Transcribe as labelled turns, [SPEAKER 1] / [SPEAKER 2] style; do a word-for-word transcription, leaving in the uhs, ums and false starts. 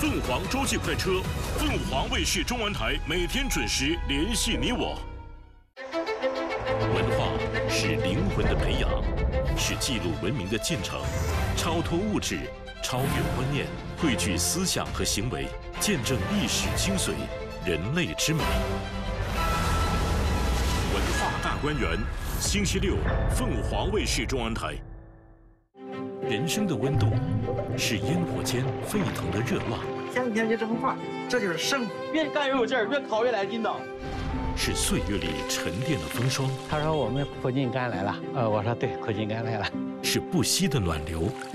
[SPEAKER 1] 凤凰洲际快车，凤凰卫视中文台每天准时联系你我。文化是灵魂的培养，是记录文明的进程，超脱物质，超越观念，汇聚思想和行为，见证历史精髓，人类之美。文化大观园，星期六，凤凰卫视中文台。人生的温度是烟火间沸腾的热浪，
[SPEAKER 2] 天天就这么画，这就是生活。
[SPEAKER 3] 越干越有劲儿，越烤越来劲道。
[SPEAKER 1] 是岁月里沉淀的风霜。
[SPEAKER 4] 他说我们苦尽甘来了，呃，我说对，苦尽甘来了。
[SPEAKER 1] 是不息的暖流。